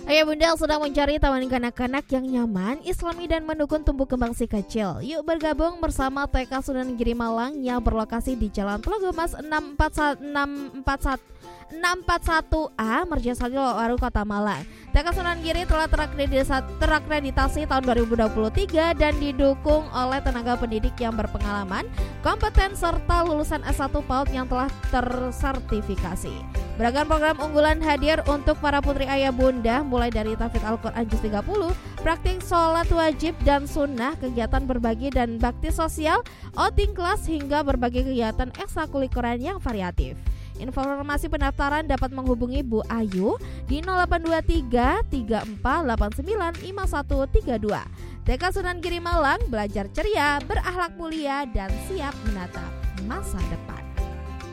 Ayah bunda sedang mencari taman kanak-kanak yang nyaman, islami dan mendukung tumbuh kembang si kecil. Yuk bergabung bersama TK Sunan Giri Malang yang berlokasi di Jalan Telaga Mas 641A, Merjasari Waru, Kota Malang. TK Sunan Giri telah terakreditasi tahun 2023 dan didukung oleh tenaga pendidik yang berpengalaman, kompeten serta lulusan S1 PAUD yang telah tersertifikasi. Beragam program unggulan hadir untuk para putri ayah bunda, mulai dari tahfidz Al-Quran Juz 30, praktik sholat wajib dan sunnah, kegiatan berbagi dan bakti sosial, outing kelas, hingga berbagai kegiatan ekstrakurikuler yang variatif. Informasi pendaftaran dapat menghubungi Bu Ayu di 0823 3489 5132. TK Sunan Giri Malang, belajar ceria, berakhlak mulia, dan siap menatap masa depan.